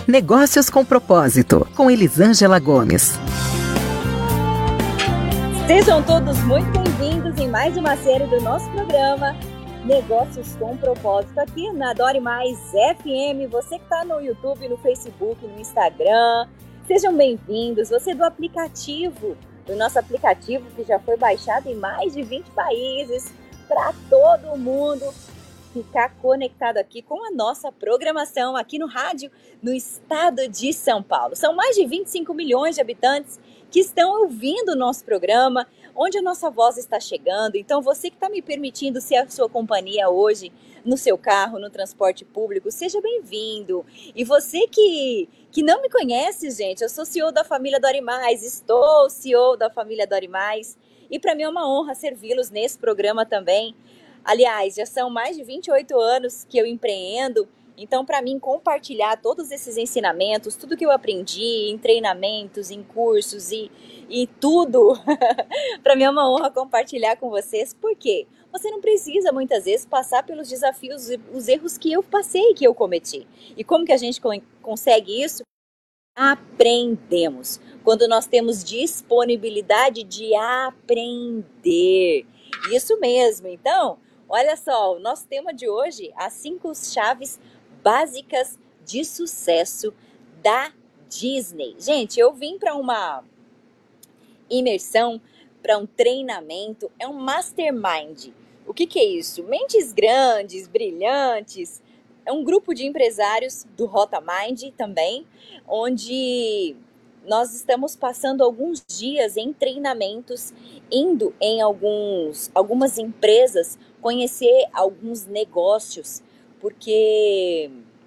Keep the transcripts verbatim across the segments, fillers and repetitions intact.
Negócios com Propósito, com Elisângela Gomes. Sejam todos muito bem-vindos em mais uma série do nosso programa Negócios com Propósito, aqui na Adore Mais F M. Você que está no YouTube, no Facebook, no Instagram, sejam bem-vindos. Você do aplicativo, do nosso aplicativo que já foi baixado em mais de vinte países, para todo mundo ficar conectado aqui com a nossa programação aqui no rádio no estado de São Paulo. São mais de vinte e cinco milhões de habitantes que estão ouvindo o nosso programa, onde a nossa voz está chegando. Então, você que está me permitindo ser a sua companhia hoje, no seu carro, no transporte público, seja bem-vindo. E você que, que não me conhece, gente, eu sou C E O da família Adore Mais, estou C E O da família Adore Mais, e para mim é uma honra servi-los nesse programa também. Aliás, já são mais de vinte e oito anos que eu empreendo, então para mim compartilhar todos esses ensinamentos, tudo que eu aprendi em treinamentos, em cursos e, e tudo, para mim é uma honra compartilhar com vocês, porque você não precisa muitas vezes passar pelos desafios, os erros que eu passei, que eu cometi. E como que a gente consegue isso? Aprendemos, quando nós temos disponibilidade de aprender. Isso mesmo, então... Olha só, o nosso tema de hoje, as cinco chaves básicas de sucesso da Disney. Gente, eu vim para uma imersão, para um treinamento, é um mastermind. O que que é isso? Mentes grandes, brilhantes, é um grupo de empresários do Rota Mind também, onde nós estamos passando alguns dias em treinamentos, indo em alguns, algumas empresas, conhecer alguns negócios, porque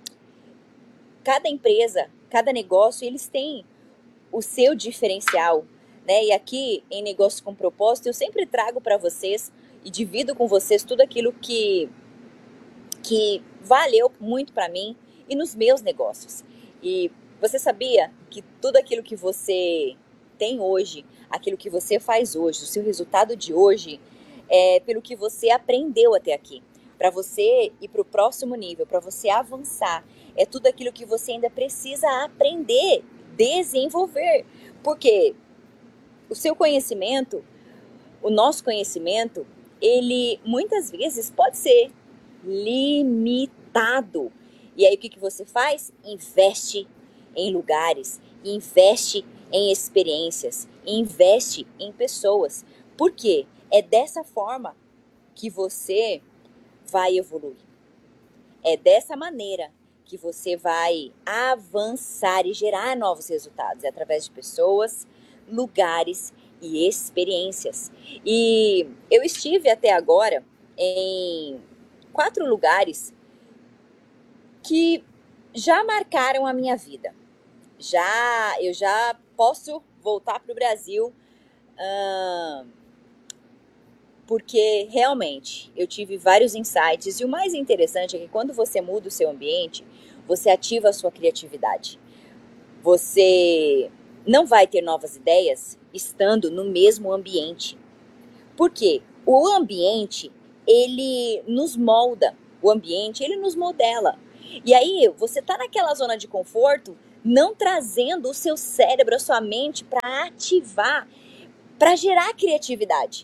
cada empresa, cada negócio, eles têm o seu diferencial, né? E aqui em Negócios com Propósito, eu sempre trago para vocês e divido com vocês tudo aquilo que, que valeu muito para mim e nos meus negócios. E você sabia que tudo aquilo que você tem hoje, aquilo que você faz hoje, o seu resultado de hoje, é pelo que você aprendeu até aqui. Para você ir para o próximo nível, para você avançar, é tudo aquilo que você ainda precisa aprender, desenvolver. Porque o seu conhecimento, o nosso conhecimento, ele muitas vezes pode ser limitado. E aí o que, que você faz? Investe em lugares, investe em experiências, investe em pessoas. Por quê? É dessa forma que você vai evoluir. É dessa maneira que você vai avançar e gerar novos resultados. É através de pessoas, lugares e experiências. E eu estive até agora em quatro lugares que já marcaram a minha vida. Já, eu já posso voltar para o Brasil, hum, porque realmente eu tive vários insights. E o mais interessante é que quando você muda o seu ambiente, você ativa a sua criatividade. Você não vai ter novas ideias estando no mesmo ambiente. Por quê? O ambiente, ele nos molda. O ambiente, ele nos modela. E aí, você está naquela zona de conforto, não trazendo o seu cérebro, a sua mente para ativar, para gerar criatividade.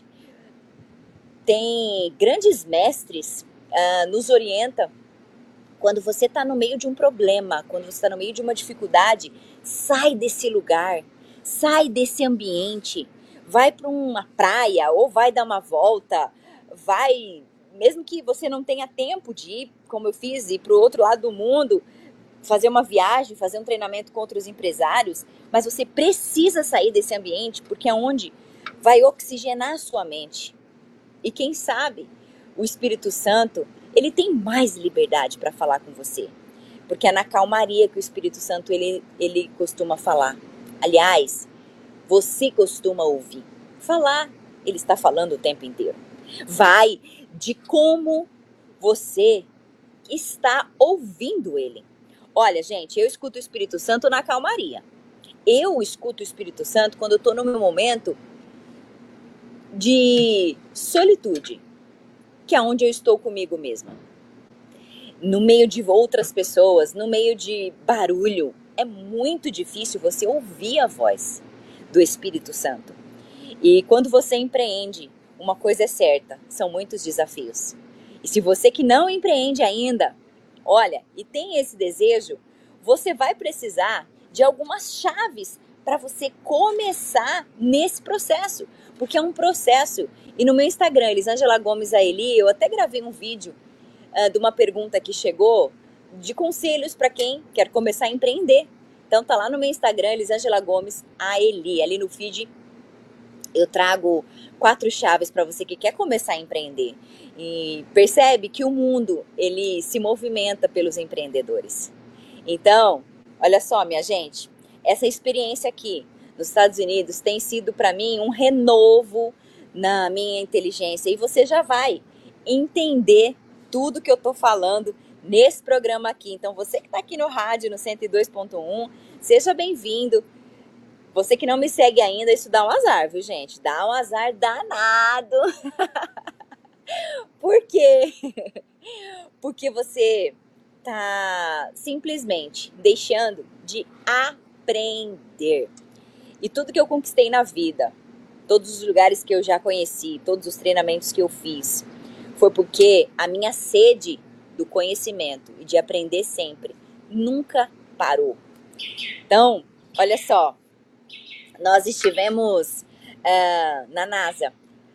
Tem grandes mestres, uh, nos orientam, quando você está no meio de um problema, quando você está no meio de uma dificuldade, sai desse lugar, sai desse ambiente, vai para uma praia ou vai dar uma volta, vai, mesmo que você não tenha tempo de ir, como eu fiz, ir para o outro lado do mundo, fazer uma viagem, fazer um treinamento com outros empresários, mas você precisa sair desse ambiente, porque é onde vai oxigenar a sua mente. E quem sabe, o Espírito Santo, ele tem mais liberdade para falar com você. Porque é na calmaria que o Espírito Santo, ele, ele costuma falar. Aliás, você costuma ouvir. Falar, ele está falando o tempo inteiro. Vai de como você está ouvindo ele. Olha, gente, eu escuto o Espírito Santo na calmaria. Eu escuto o Espírito Santo quando eu estou no meu momento de solitude, que é onde eu estou comigo mesma. No meio de outras pessoas, no meio de barulho, é muito difícil você ouvir a voz do Espírito Santo. E quando você empreende, uma coisa é certa, são muitos desafios. E se você que não empreende ainda, olha, e tem esse desejo, você vai precisar de algumas chaves para você começar nesse processo, porque é um processo. E no meu Instagram, Elisângela Gomes Aeli, eu até gravei um vídeo uh, de uma pergunta que chegou de conselhos para quem quer começar a empreender. Então tá lá no meu Instagram, Elisângela Gomes Aeli, ali no feed eu trago quatro chaves para você que quer começar a empreender. E percebe que o mundo, ele se movimenta pelos empreendedores. Então, olha só, minha gente, essa experiência aqui nos Estados Unidos tem sido para mim um renovo na minha inteligência. E você já vai entender tudo que eu tô falando nesse programa aqui. Então, você que está aqui no rádio, no cento e dois ponto um, seja bem-vindo. Você que não me segue ainda, isso dá um azar, viu, gente? Dá um azar danado. Por quê? Porque você tá simplesmente deixando de aprender. E tudo que eu conquistei na vida, todos os lugares que eu já conheci, todos os treinamentos que eu fiz, foi porque a minha sede do conhecimento e de aprender sempre nunca parou. Então, olha só. Nós estivemos uh, na NASA,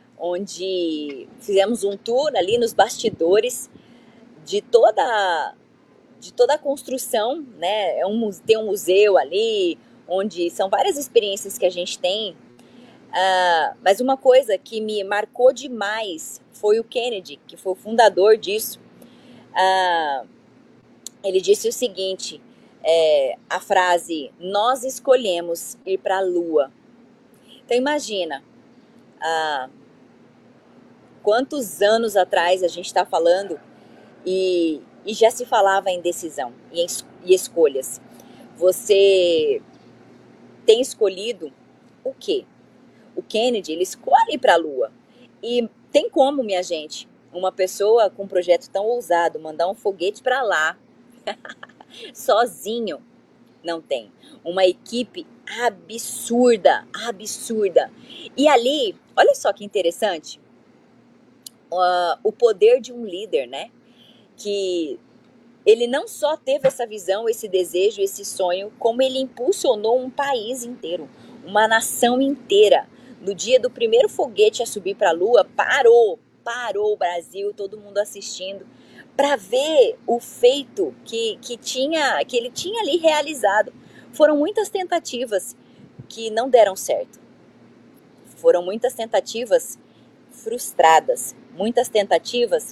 onde fizemos um tour ali nos bastidores de toda, de toda a construção, né? É um, tem um museu ali, onde são várias experiências que a gente tem. Uh, mas uma coisa que me marcou demais foi o Kennedy, que foi o fundador disso. Uh, ele disse o seguinte... É, a frase, nós escolhemos ir para a Lua. Então imagina, ah, quantos anos atrás a gente está falando e, e já se falava em decisão e, em, e escolhas. Você tem escolhido o quê? O Kennedy, ele escolhe ir para a Lua. E tem como, minha gente, uma pessoa com um projeto tão ousado mandar um foguete para lá sozinho? Não tem. Uma equipe absurda, absurda. E ali, olha só que interessante, uh, o poder de um líder, né? Que ele não só teve essa visão, esse desejo, esse sonho, como ele impulsionou um país inteiro, uma nação inteira. No dia do primeiro foguete a subir para a Lua, parou, parou o Brasil, todo mundo assistindo, para ver o feito que, que, tinha, que ele tinha ali realizado. Foram muitas tentativas que não deram certo. Foram muitas tentativas frustradas. Muitas tentativas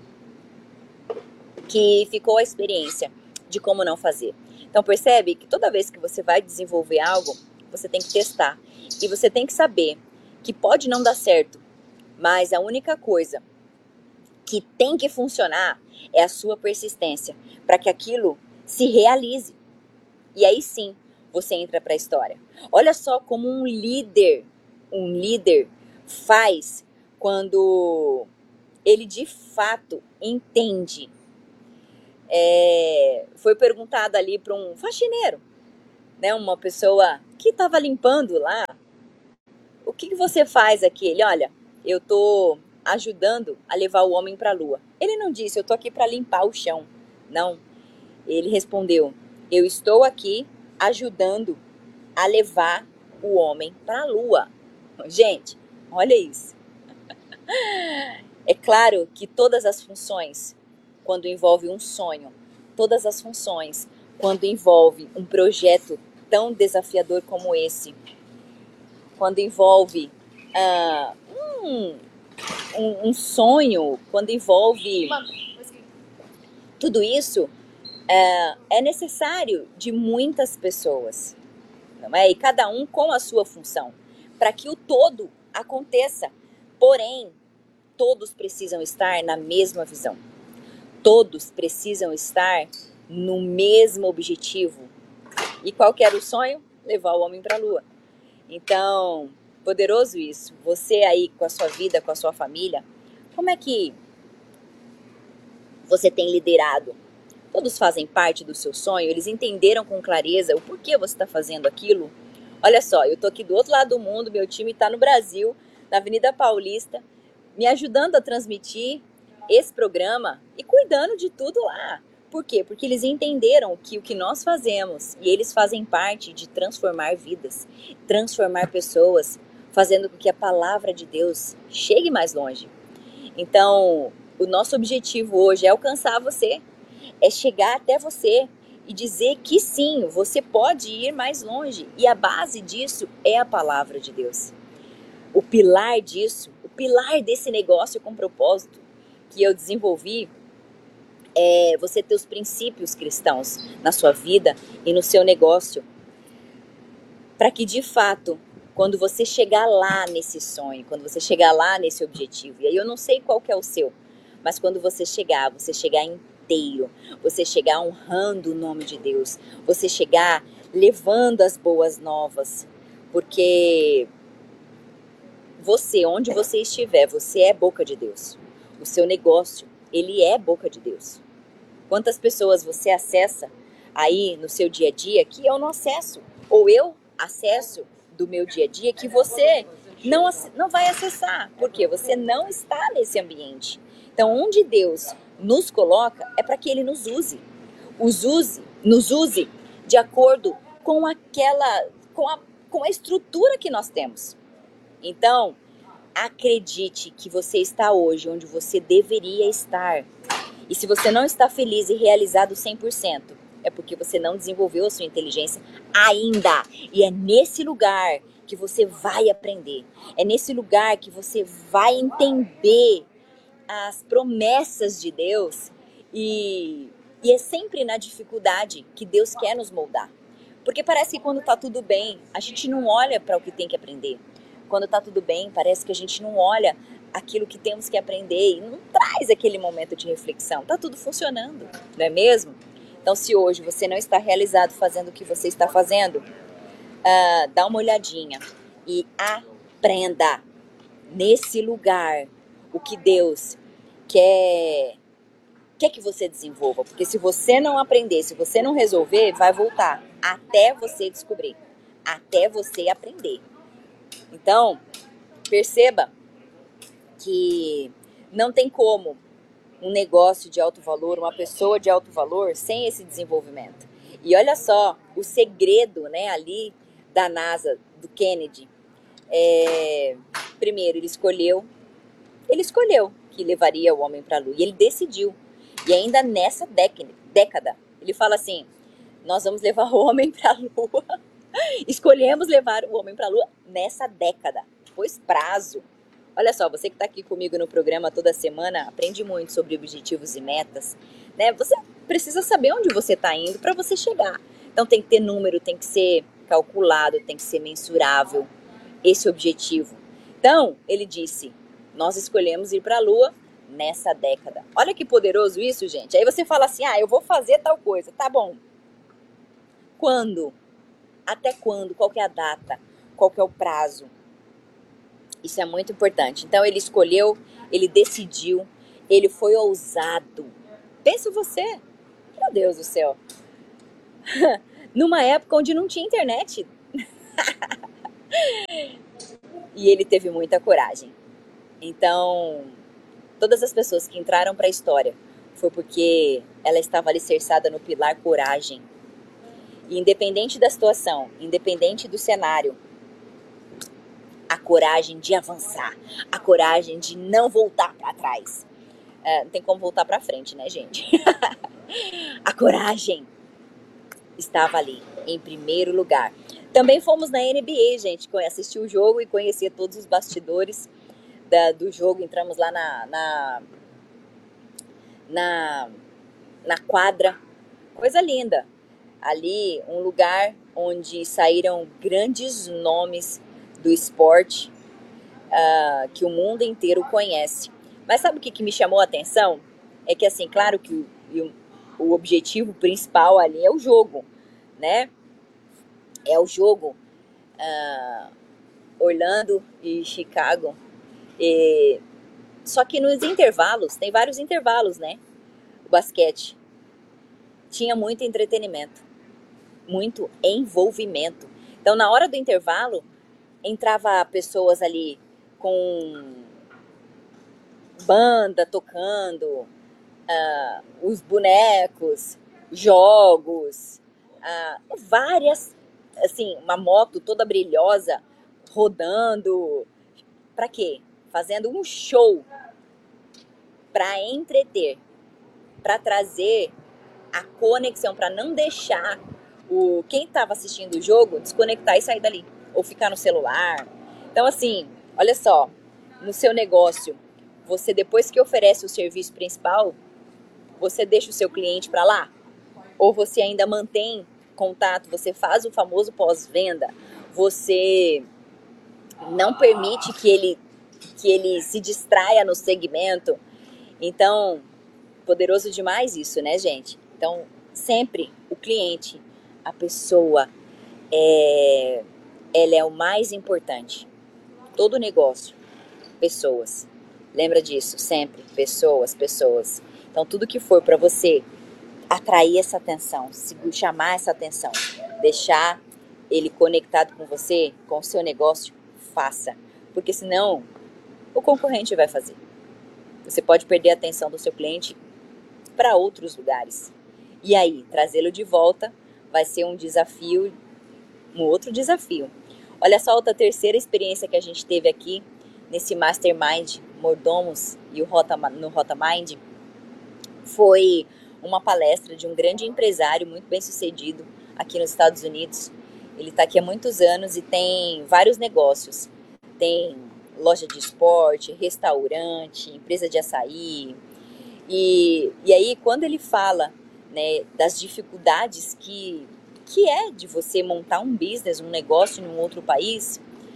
que ficou a experiência de como não fazer. Então percebe que toda vez que você vai desenvolver algo, você tem que testar. E você tem que saber que pode não dar certo, mas a única coisa que tem que funcionar é a sua persistência, para que aquilo se realize. E aí sim, você entra para a história. Olha só como um líder, um líder faz quando ele de fato entende. É, foi perguntado ali para um faxineiro, né, uma pessoa que estava limpando lá, o que, que você faz aqui? Ele, olha, eu estou ajudando a levar o homem para a Lua. Ele não disse, eu estou aqui para limpar o chão. Não. Ele respondeu, eu estou aqui ajudando a levar o homem para a Lua. Gente, olha isso. É claro que todas as funções, quando envolve um sonho, todas as funções, quando envolve um projeto tão desafiador como esse, quando envolve uh, um, um, um sonho, quando envolve tudo isso, uh, é necessário de muitas pessoas, não é? E cada um com a sua função, para que o todo aconteça. Porém, todos precisam estar na mesma visão. Todos precisam estar no mesmo objetivo. E qual que era o sonho? Levar o homem para a Lua. Então, poderoso isso. Você aí com a sua vida, com a sua família, como é que você tem liderado Todos fazem parte do seu sonho? Eles entenderam com clareza o porquê você está fazendo aquilo? Olha só, eu tô aqui do outro lado do mundo, meu time está no Brasil, na Avenida Paulista, me ajudando a transmitir esse programa e cuidando de tudo lá. Por quê? Porque eles entenderam que o que nós fazemos, e eles fazem parte de transformar vidas, transformar pessoas, fazendo com que a palavra de Deus chegue mais longe. Então, o nosso objetivo hoje é alcançar você, é chegar até você e dizer que sim, você pode ir mais longe. E a base disso é a palavra de Deus. O pilar disso, o pilar desse negócio com propósito que eu desenvolvi é você ter os princípios cristãos na sua vida e no seu negócio. Para que de fato, quando você chegar lá nesse sonho, quando você chegar lá nesse objetivo, e aí eu não sei qual que é o seu, mas quando você chegar, você chegar inteiro, você chegar honrando o nome de Deus, você chegar levando as boas novas, porque você, onde você estiver, você é boca de Deus. O seu negócio, ele é boca de Deus. Quantas pessoas você acessa aí no seu dia a dia que eu não acesso, ou eu acesso do meu dia a dia que você não, não vai acessar, porque você não está nesse ambiente. Então, onde Deus nos coloca é para que Ele nos use, os use, nos use de acordo com aquela, com a, com a estrutura que nós temos. Então, acredite que você está hoje onde você deveria estar. E se você não está feliz e realizado cem por cento, é porque você não desenvolveu a sua inteligência ainda. E é nesse lugar que você vai aprender. É nesse lugar que você vai entender as promessas de Deus. E, e é sempre na dificuldade que Deus quer nos moldar. Porque parece que quando está tudo bem, a gente não olha para o que tem que aprender. Quando está tudo bem, parece que a gente não olha aquilo que temos que aprender e não traz aquele momento de reflexão. Está tudo funcionando, não é mesmo? Então, se hoje você não está realizado fazendo o que você está fazendo, uh, dá uma olhadinha e aprenda nesse lugar o que Deus quer, quer que você desenvolva. Porque se você não aprender, se você não resolver, vai voltar até você descobrir, até você aprender. Então, perceba que não tem como um negócio de alto valor, uma pessoa de alto valor sem esse desenvolvimento. E olha só, o segredo, né, ali da NASA, do Kennedy, é, primeiro ele escolheu, ele escolheu que levaria o homem para a Lua e ele decidiu. E ainda nessa década, ele fala assim, nós vamos levar o homem para a Lua, escolhemos levar o homem para a Lua nessa década, pois prazo. Olha só, você que está aqui comigo no programa toda semana, aprende muito sobre objetivos e metas, né? Você precisa saber onde você está indo para você chegar. Então tem que ter número, tem que ser calculado, tem que ser mensurável esse objetivo. Então, ele disse, nós escolhemos ir para a Lua nessa década. Olha que poderoso isso, gente. Aí você fala assim, ah, eu vou fazer tal coisa, tá bom. Quando? Até quando? Qual que é a data? Qual que é o prazo? Isso é muito importante. Então, ele escolheu, ele decidiu, ele foi ousado. Pensa você, meu Deus do céu. Numa época onde não tinha internet. E ele teve muita coragem. Então, todas as pessoas que entraram para a história foi porque ela estava alicerçada no pilar coragem. E independente da situação, independente do cenário, a coragem de avançar, a coragem de não voltar para trás. É, não tem como voltar para frente, né, gente? A coragem estava ali, em primeiro lugar. Também fomos na N B A, gente, assistir o jogo e conhecer todos os bastidores da, do jogo. Entramos lá na, na, na, na quadra. Coisa linda. Ali, um lugar onde saíram grandes nomes do esporte uh, que o mundo inteiro conhece. Mas sabe o que, que me chamou a atenção? É que, assim, claro que o, o objetivo principal ali é o jogo, né? É o jogo uh, Orlando e Chicago. E, só que nos intervalos, tem vários intervalos, né? O basquete. tinha muito entretenimento, muito envolvimento. Então, na hora do intervalo, entrava pessoas ali com banda tocando, uh, os bonecos, jogos, uh, várias, assim, uma moto toda brilhosa rodando. Para quê? Fazendo um show para entreter, para trazer a conexão, para não deixar o quem estava assistindo o jogo desconectar e sair dali, ou ficar no celular. Então, assim, olha só, no seu negócio, você depois que oferece o serviço principal, você deixa o seu cliente para lá? Ou você ainda mantém contato, você faz o famoso pós-venda, você não permite que ele, que ele se distraia no segmento. Então, poderoso demais isso, né, gente? Então, sempre o cliente, a pessoa, é, ela é o mais importante. Todo negócio, pessoas. Lembra disso, sempre. Pessoas, pessoas. Então, tudo que for para você atrair essa atenção, chamar essa atenção, deixar ele conectado com você, com o seu negócio, faça. Porque senão, o concorrente vai fazer. Você pode perder a atenção do seu cliente para outros lugares. E aí, trazê-lo de volta vai ser um desafio, um outro desafio. Olha só, outra terceira experiência que a gente teve aqui nesse Mastermind Mordomos e o Rota, no Rota Mind foi uma palestra de um grande empresário muito bem sucedido aqui nos Estados Unidos. Ele está aqui há muitos anos e tem vários negócios. Tem loja de esporte, restaurante, empresa de açaí. E, e aí, quando ele fala, né, das dificuldades que, que é de você montar um business, um negócio em um outro país,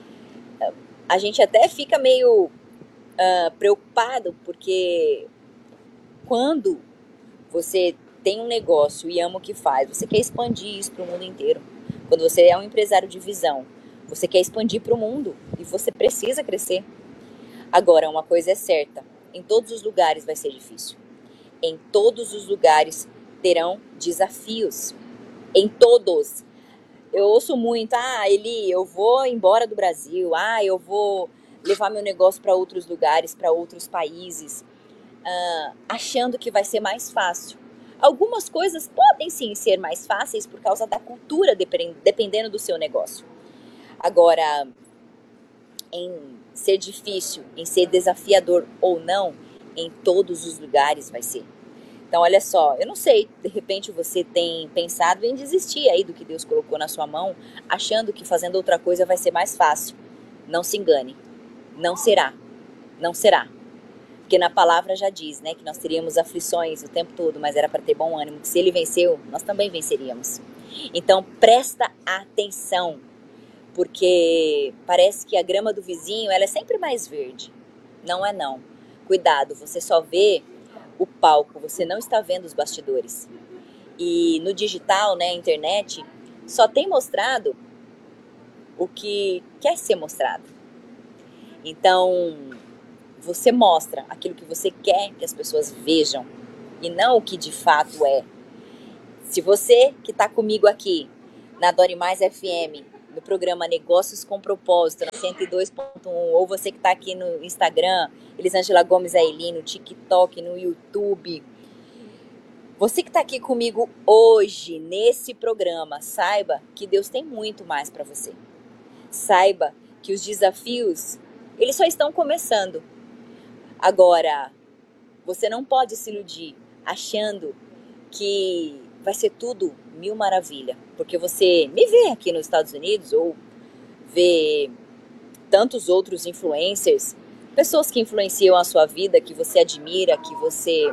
a gente até fica meio uh, preocupado, porque quando você tem um negócio e ama o que faz, você quer expandir isso para o mundo inteiro. Quando você é um empresário de visão, você quer expandir para o mundo e você precisa crescer. Agora, uma coisa é certa, em todos os lugares vai ser difícil. Em todos os lugares terão desafios. Em todos. Eu ouço muito, ah, Eli, eu vou embora do Brasil, ah, eu vou levar meu negócio para outros lugares, para outros países, ah, achando que vai ser mais fácil. Algumas coisas podem sim ser mais fáceis por causa da cultura, dependendo do seu negócio. Agora, em ser difícil, em ser desafiador ou não, em todos os lugares vai ser. Então, olha só, eu não sei, de repente você tem pensado em desistir aí do que Deus colocou na sua mão, achando que fazendo outra coisa vai ser mais fácil. Não se engane, não será, não será. Porque na palavra já diz, né, que nós teríamos aflições o tempo todo, mas era para ter bom ânimo, que se ele venceu, nós também venceríamos. Então, presta atenção, porque parece que a grama do vizinho, ela é sempre mais verde. Não é não. Cuidado, você só vê o palco, você não está vendo os bastidores. E no digital, né, internet, só tem mostrado o que quer ser mostrado. Então, você mostra aquilo que você quer que as pessoas vejam e não o que de fato é. Se você que está comigo aqui na Dore Mais F M, no programa Negócios com Propósito, na cento e dois ponto um, ou você que está aqui no Instagram, Elisângela Gomes Aeli, no TikTok, no YouTube, você que está aqui comigo hoje, nesse programa, saiba que Deus tem muito mais para você. Saiba que os desafios, eles só estão começando. Agora, você não pode se iludir achando que vai ser tudo mil maravilha, porque você me vê aqui nos Estados Unidos ou vê tantos outros influencers, pessoas que influenciam a sua vida, que você admira, que você,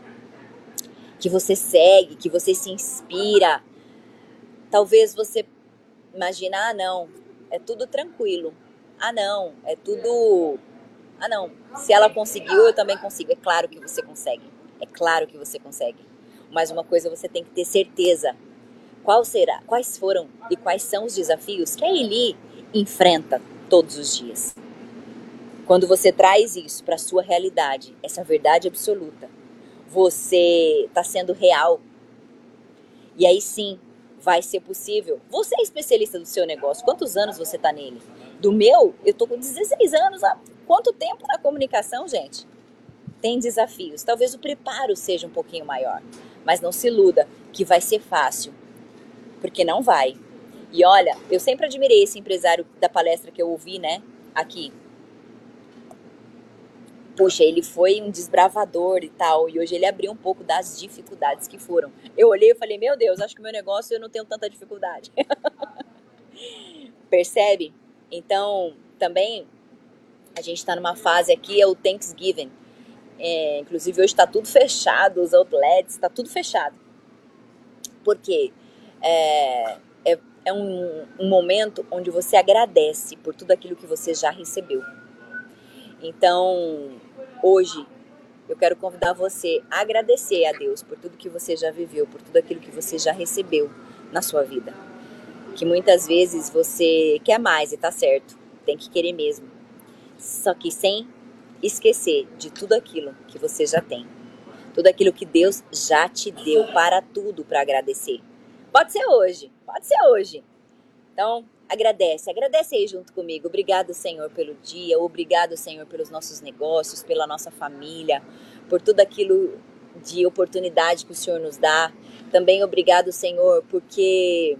que você segue, que você se inspira. Talvez você imagine, ah não, é tudo tranquilo, ah não, é tudo... Ah, não, se ela conseguiu, eu também consigo. É claro que você consegue. É claro que você consegue. Mas uma coisa você tem que ter certeza. Qual será? Quais foram e quais são os desafios que a Eli enfrenta todos os dias? Quando você traz isso para a sua realidade, essa verdade absoluta, você está sendo real. E aí sim, vai ser possível. Você é especialista do seu negócio. Quantos anos você está nele? Do meu, eu tô com dezesseis anos. Há quanto tempo na comunicação, gente? Tem desafios. Talvez o preparo seja um pouquinho maior. Mas não se iluda que vai ser fácil. Porque não vai. E olha, eu sempre admirei esse empresário da palestra que eu ouvi, né? Aqui. Puxa, ele foi um desbravador e tal. E hoje ele abriu um pouco das dificuldades que foram. Eu olhei e falei, meu Deus, acho que o meu negócio eu não tenho tanta dificuldade. Percebe? Então, também, a gente está numa fase aqui, é o Thanksgiving. É, inclusive, hoje está tudo fechado, os outlets, está tudo fechado. Por quê? É, é, é um, um momento onde você agradece por tudo aquilo que você já recebeu. Então, hoje, eu quero convidar você a agradecer a Deus por tudo que você já viveu, por tudo aquilo que você já recebeu na sua vida. Que muitas vezes você quer mais e tá certo, tem que querer mesmo. Só que sem esquecer de tudo aquilo que você já tem. Tudo aquilo que Deus já te deu, para tudo para agradecer. Pode ser hoje, pode ser hoje. Então, agradece, agradece aí junto comigo. Obrigado, Senhor, pelo dia. Obrigado, Senhor, pelos nossos negócios, pela nossa família, por tudo aquilo de oportunidade que o Senhor nos dá. Também obrigado, Senhor, porque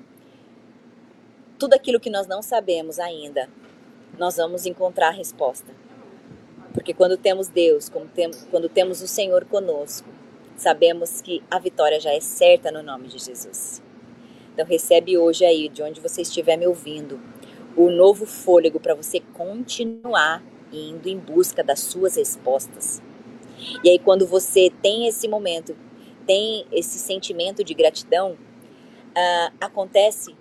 tudo aquilo que nós não sabemos ainda, nós vamos encontrar a resposta. Porque quando temos Deus, quando temos o Senhor conosco, sabemos que a vitória já é certa no nome de Jesus. Então recebe hoje aí, de onde você estiver me ouvindo, o novo fôlego para você continuar indo em busca das suas respostas. E aí quando você tem esse momento, tem esse sentimento de gratidão, uh, acontece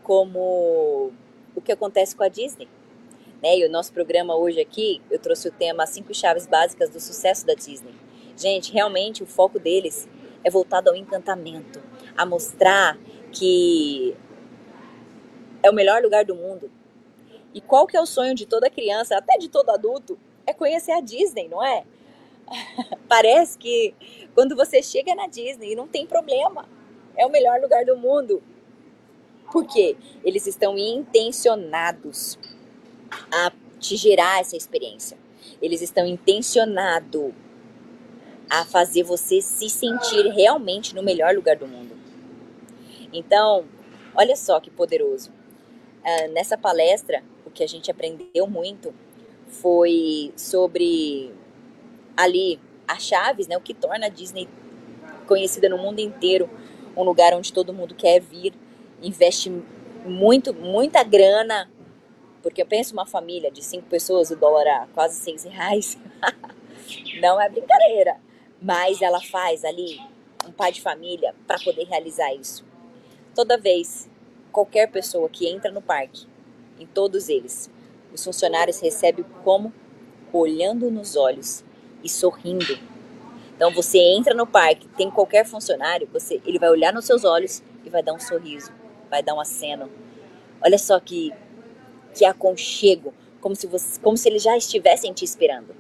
como o que acontece com a Disney. Né? E o nosso programa hoje aqui, eu trouxe o tema As cinco chaves básicas do sucesso da Disney. Gente, realmente o foco deles é voltado ao encantamento, a mostrar que é o melhor lugar do mundo. E qual que é o sonho de toda criança, até de todo adulto? É conhecer a Disney, não é? Parece que quando você chega na Disney não tem problema. É o melhor lugar do mundo. Por quê? Eles estão intencionados a te gerar essa experiência. Eles estão intencionados a fazer você se sentir realmente no melhor lugar do mundo. Então, olha só que poderoso. Uh, nessa palestra, o que a gente aprendeu muito foi sobre ali as chaves, né, o que torna a Disney conhecida no mundo inteiro, um lugar onde todo mundo quer vir, investe muito, muita grana, porque eu penso uma família de cinco pessoas, o dólar a quase seis reais, não é brincadeira, mas ela faz ali um pai de família para poder realizar isso. Toda vez, qualquer pessoa que entra no parque, em todos eles, os funcionários recebem como? Olhando nos olhos e sorrindo. Então você entra no parque, tem qualquer funcionário, você, ele vai olhar nos seus olhos e vai dar um sorriso, vai dar um aceno. Olha só que, que aconchego, como se, você, como se eles já estivessem te esperando.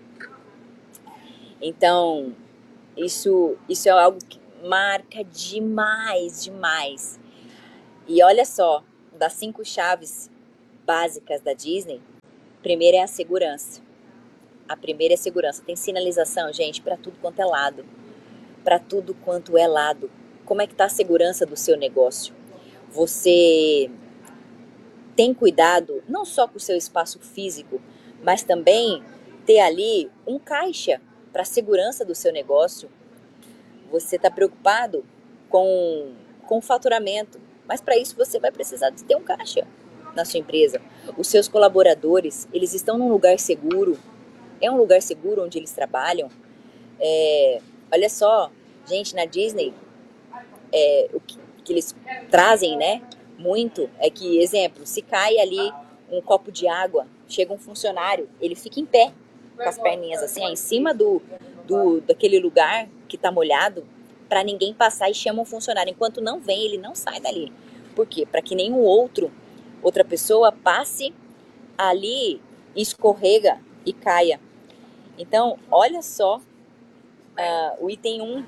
Então, isso, isso é algo que marca demais, demais. E olha só, das cinco chaves básicas da Disney, a primeira é a segurança. A primeira é a segurança. Tem sinalização, gente, para tudo quanto é lado. Para tudo quanto é lado. Como é que está a segurança do seu negócio? Você tem cuidado não só com o seu espaço físico, mas também ter ali um caixa para a segurança do seu negócio. Você está preocupado com, com o faturamento, mas para isso você vai precisar de ter um caixa na sua empresa. Os seus colaboradores, eles estão num lugar seguro. É um lugar seguro onde eles trabalham. É, olha só, gente, na Disney, é, o que, que eles trazem, né, muito, é que, exemplo, se cai ali um copo de água, chega um funcionário, ele fica em pé, com as perninhas assim, ó, em cima do, do, daquele lugar que tá molhado, para ninguém passar, e chama um funcionário. Enquanto não vem, ele não sai dali. Por quê? Para que nenhum outro, outra pessoa passe ali, escorrega e caia. Então, olha só uh, o item um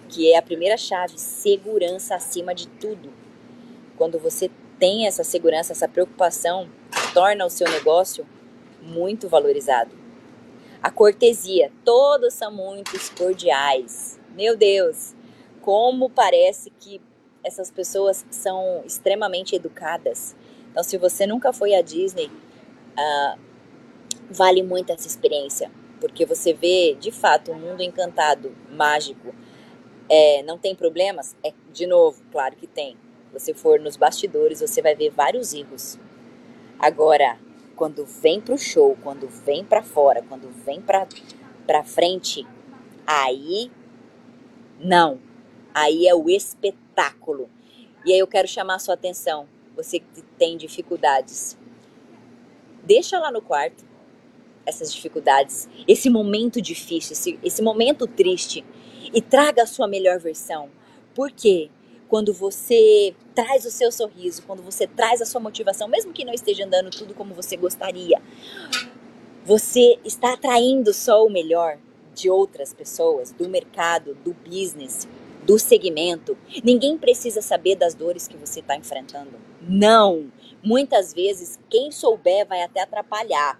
que é a primeira chave, segurança acima de tudo. Quando você tem essa segurança, essa preocupação, torna o seu negócio muito valorizado. A cortesia, todos são muito cordiais. Meu Deus, como parece que essas pessoas são extremamente educadas. Então, se você nunca foi à Disney, uh, vale muito essa experiência, porque você vê, de fato, um mundo encantado, mágico. É, não tem problemas? É, de novo, claro que tem. Se você for nos bastidores, você vai ver vários erros. Agora, quando vem pro show, quando vem pra fora, quando vem pra, pra frente, aí, não. Aí é o espetáculo. E aí eu quero chamar a sua atenção. Você que tem dificuldades. Deixa lá no quarto essas dificuldades, esse momento difícil, esse, esse momento triste, e traga a sua melhor versão. Por quê? Quando você traz o seu sorriso, quando você traz a sua motivação, mesmo que não esteja andando tudo como você gostaria, você está atraindo só o melhor de outras pessoas, do mercado, do business, do segmento. Ninguém precisa saber das dores que você está enfrentando. Não! Muitas vezes, quem souber vai até atrapalhar.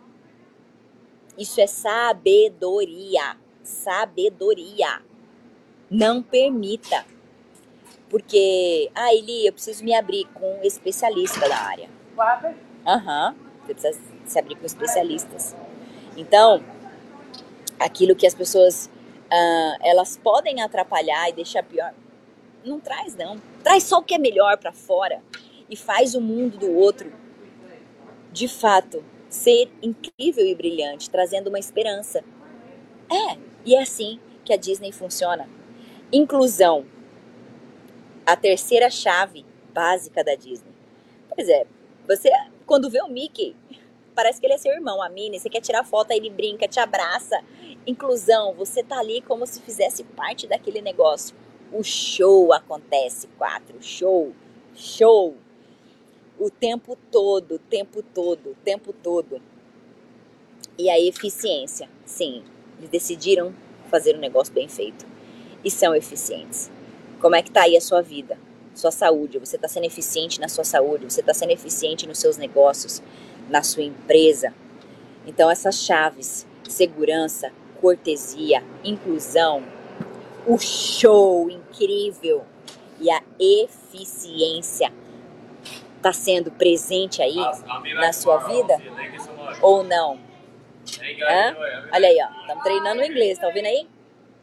Isso é sabedoria. Sabedoria. Não permita. Porque, ah, Eli, eu preciso me abrir com um especialista da área. Aham. Uhum. Você precisa se abrir com especialistas. Então, aquilo que as pessoas, uh, elas podem atrapalhar e deixar pior, não traz não. Traz só o que é melhor pra fora e faz o mundo do outro, de fato, ser incrível e brilhante, trazendo uma esperança. É, e é assim que a Disney funciona. Inclusão. A terceira chave básica da Disney. Pois é, você, quando vê o Mickey, parece que ele é seu irmão, a Minnie, você quer tirar foto, aí ele brinca, te abraça. Inclusão, você tá ali como se fizesse parte daquele negócio. O show acontece, quatro, show, show. O tempo todo, o tempo todo, o tempo todo. E a eficiência, sim, eles decidiram fazer um negócio bem feito. E são eficientes. Como é que tá aí a sua vida? Sua saúde, você está sendo eficiente na sua saúde, você está sendo eficiente nos seus negócios, na sua empresa. Então essas chaves, segurança, cortesia, inclusão, o show incrível e a eficiência está sendo presente aí na sua vida ou não? Hã? Olha aí, ó, estamos treinando o inglês, tá ouvindo aí?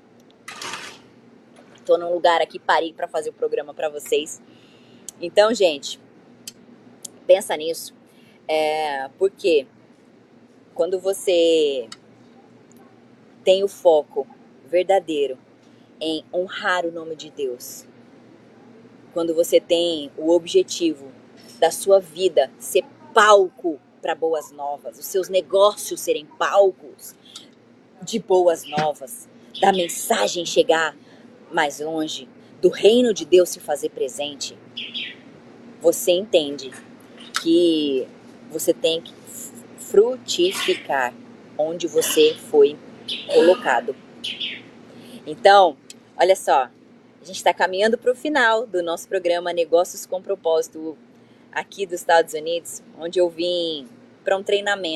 Tô num lugar aqui, parei para fazer o programa para vocês. Então, gente, pensa nisso, é, porque quando você tem o foco verdadeiro em honrar o nome de Deus, quando você tem o objetivo da sua vida ser palco para boas novas, os seus negócios serem palcos de boas novas, da mensagem chegar mais longe, do reino de Deus se fazer presente, você entende que você tem que frutificar onde você foi colocado. Então, olha só, a gente está caminhando para o final do nosso programa Negócios com Propósito aqui dos Estados Unidos, onde eu vim para um treinamento.